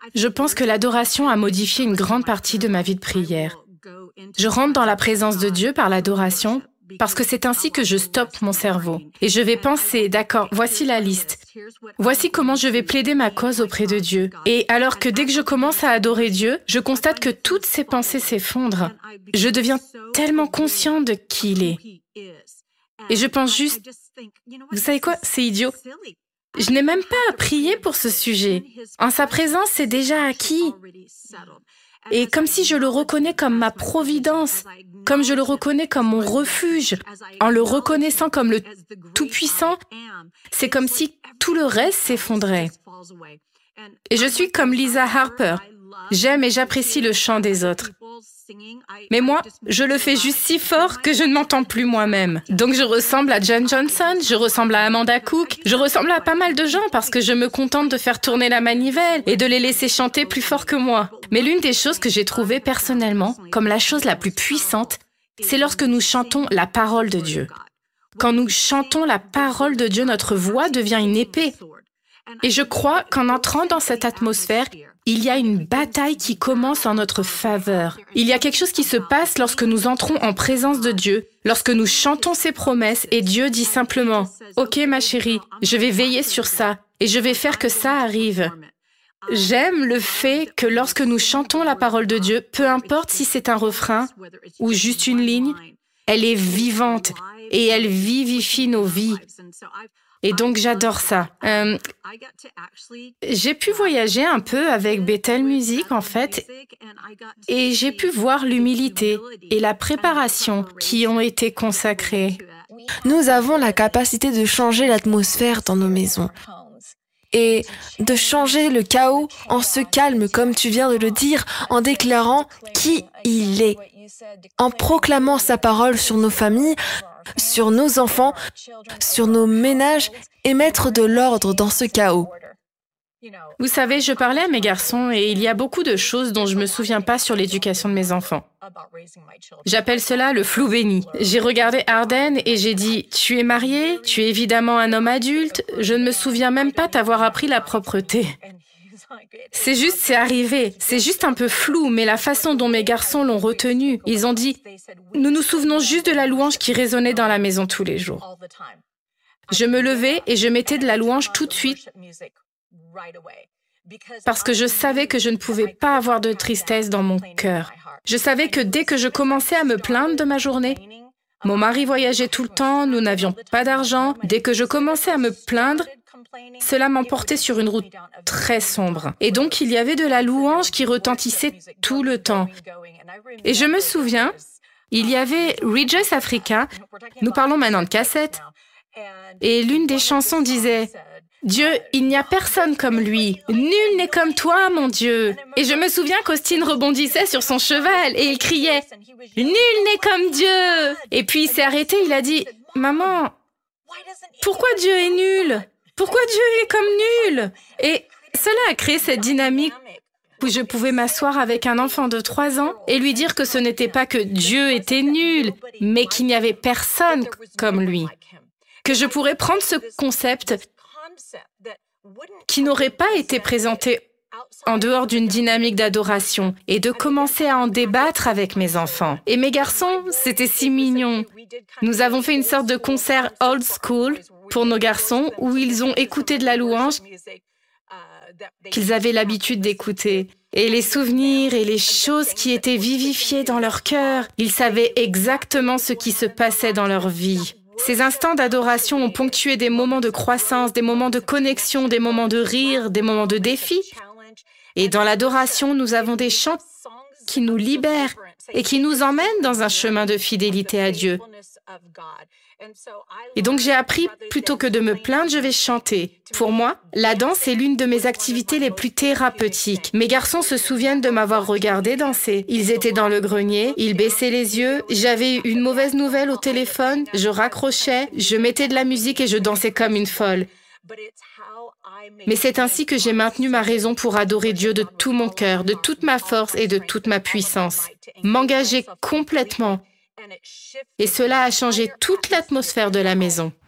Je pense que l'adoration a modifié une grande partie de ma vie de prière. Je rentre dans la présence de Dieu par l'adoration parce que c'est ainsi que je stoppe mon cerveau. Et je vais penser, d'accord, voici la liste. Voici comment je vais plaider ma cause auprès de Dieu. Et alors que dès que je commence à adorer Dieu, je constate que toutes ces pensées s'effondrent. Je deviens tellement consciente de qui il est. Et je pense juste, vous savez quoi, c'est idiot. Je n'ai même pas à prier pour ce sujet. En sa présence, c'est déjà acquis. Et comme si je le reconnais comme ma providence, comme je le reconnais comme mon refuge, en le reconnaissant comme le Tout-Puissant, c'est comme si tout le reste s'effondrait. Et je suis comme Lisa Harper. J'aime et j'apprécie le chant des autres. Mais moi, je le fais juste si fort que je ne m'entends plus moi-même. Donc je ressemble à John Johnson, je ressemble à Amanda Cook, je ressemble à pas mal de gens parce que je me contente de faire tourner la manivelle et de les laisser chanter plus fort que moi. Mais l'une des choses que j'ai trouvées personnellement comme la chose la plus puissante, c'est lorsque nous chantons la parole de Dieu. Quand nous chantons la parole de Dieu, notre voix devient une épée. Et je crois qu'en entrant dans cette atmosphère, il y a une bataille qui commence en notre faveur. Il y a quelque chose qui se passe lorsque nous entrons en présence de Dieu, lorsque nous chantons ses promesses et Dieu dit simplement « Ok ma chérie, je vais veiller sur ça et je vais faire que ça arrive ». J'aime le fait que lorsque nous chantons la parole de Dieu, peu importe si c'est un refrain ou juste une ligne, elle est vivante et elle vivifie nos vies. Et donc, j'adore ça. J'ai pu voyager un peu avec Bethel Music, en fait, et j'ai pu voir l'humilité et la préparation qui ont été consacrées. Nous avons la capacité de changer l'atmosphère dans nos maisons et de changer le chaos en ce calme, comme tu viens de le dire, en déclarant qui il est, en proclamant sa parole sur nos familles, sur nos enfants, sur nos ménages et mettre de l'ordre dans ce chaos. Vous savez, je parlais à mes garçons et il y a beaucoup de choses dont je ne me souviens pas sur l'éducation de mes enfants. J'appelle cela le flou béni. J'ai regardé Arden et j'ai dit « Tu es marié, tu es évidemment un homme adulte, je ne me souviens même pas t'avoir appris la propreté. » C'est arrivé, c'est juste un peu flou, mais la façon dont mes garçons l'ont retenu, ils ont dit « Nous nous souvenons juste de la louange qui résonnait dans la maison tous les jours. » Je me levais et je mettais de la louange tout de suite parce que je savais que je ne pouvais pas avoir de tristesse dans mon cœur. Je savais que dès que je commençais à me plaindre de ma journée, mon mari voyageait tout le temps, nous n'avions pas d'argent. Dès que je commençais à me plaindre, cela m'emportait sur une route très sombre. Et donc, il y avait de la louange qui retentissait tout le temps. Et je me souviens, il y avait Rejoice Africa, nous parlons maintenant de cassettes, et l'une des chansons disait « Dieu, il n'y a personne comme lui. Nul n'est comme toi, mon Dieu. » Et je me souviens qu'Austin rebondissait sur son cheval et il criait « Nul n'est comme Dieu !» Et puis il s'est arrêté, il a dit « Maman, pourquoi Dieu est nul ? Pourquoi Dieu est comme nul ?» Et cela a créé cette dynamique où je pouvais m'asseoir avec un enfant de 3 ans et lui dire que ce n'était pas que Dieu était nul, mais qu'il n'y avait personne comme lui. Que je pourrais prendre ce concept qui n'aurait pas été présenté en dehors d'une dynamique d'adoration et de commencer à en débattre avec mes enfants. Et mes garçons, c'était si mignon. Nous avons fait une sorte de concert old school pour nos garçons où ils ont écouté de la louange qu'ils avaient l'habitude d'écouter. Et les souvenirs et les choses qui étaient vivifiées dans leur cœur, ils savaient exactement ce qui se passait dans leur vie. Ces instants d'adoration ont ponctué des moments de croissance, des moments de connexion, des moments de rire, des moments de défi. Et dans l'adoration, nous avons des chants qui nous libèrent et qui nous emmènent dans un chemin de fidélité à Dieu. Et donc j'ai appris, plutôt que de me plaindre, je vais chanter. Pour moi, la danse est l'une de mes activités les plus thérapeutiques. Mes garçons se souviennent de m'avoir regardé danser. Ils étaient dans le grenier, ils baissaient les yeux, j'avais une mauvaise nouvelle au téléphone, je raccrochais, je mettais de la musique et je dansais comme une folle. Mais c'est ainsi que j'ai maintenu ma raison pour adorer Dieu de tout mon cœur, de toute ma force et de toute ma puissance. M'engager complètement. Et cela a changé toute l'atmosphère de la maison.